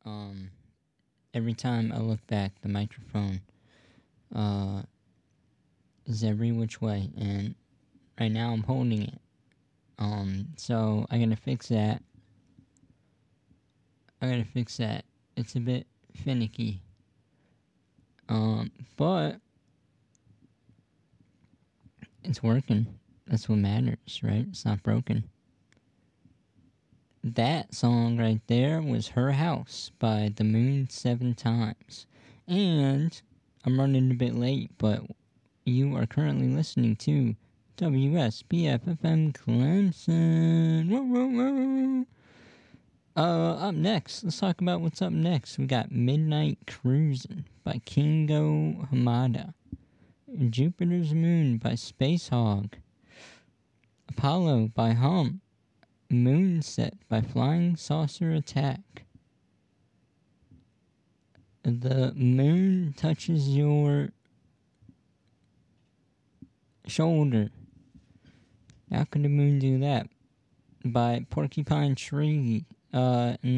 Um, every time I look back, the microphone is every which way, and right now I'm holding it. So I gotta fix that. It's a bit finicky. But it's working. That's what matters, right? It's not broken. That song right there was Her House by The Moon 7 Times. And I'm running a bit late, but you are currently listening to WSBFFM Clemson. Whoa, whoa, whoa. Up next, let's talk about what's up next. We got Midnight Cruisin' by Kingo Hamada. Jupiter's Moon by Space Hog. Apollo by Hum. Moonset by Flying Saucer Attack. The moon touches your shoulder. How could the moon do that? By Porcupine Tree. And